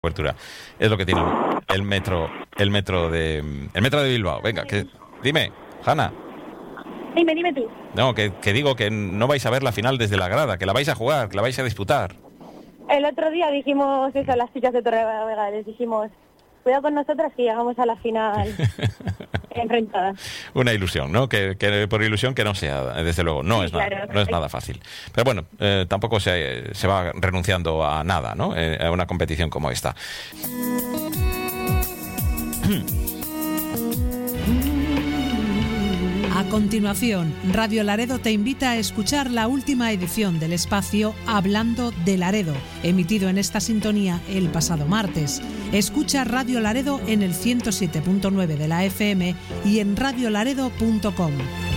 cobertura. Es lo que tiene el metro de Bilbao. Venga, dime, Hanna. Dime tú. No, que digo que no vais a ver la final desde la grada, que la vais a jugar, que la vais a disputar. El otro día dijimos eso a las chicas de Torrelavega, les dijimos, cuidado con nosotras que llegamos a la final enfrentadas. Una ilusión, ¿no? Que por ilusión que no sea, desde luego, no es nada fácil. Pero bueno, tampoco se va renunciando a nada, ¿no? A una competición como esta. A continuación, Radio Laredo te invita a escuchar la última edición del espacio Hablando de Laredo, emitido en esta sintonía el pasado martes. Escucha Radio Laredo en el 107.9 de la FM y en radiolaredo.com.